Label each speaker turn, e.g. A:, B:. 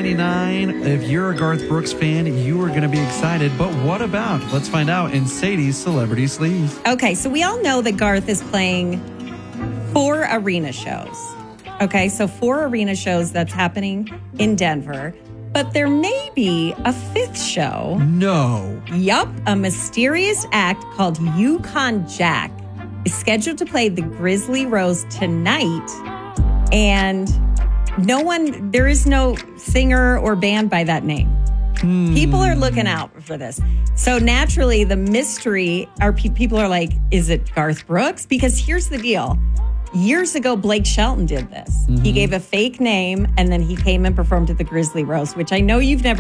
A: $19.99. If you're a Garth Brooks fan, you are going to be excited. But what about? Let's find out in Sadie's Celebrity Sleaze.
B: Okay, so we all know that Garth is playing 4 arena shows. Okay, so 4 arena shows that's happening in Denver. But there may be a 5th show.
A: No.
B: Yup, a mysterious act called Yukon Jack is scheduled to play the Grizzly Rose tonight. And there is no singer or band by that name. People are looking out for this. So naturally, the mystery, people are like, is it Garth Brooks? Because here's the deal. Years ago, Blake Shelton did this. He gave a fake name, and then he came and performed at the Grizzly Rose, which I know you've never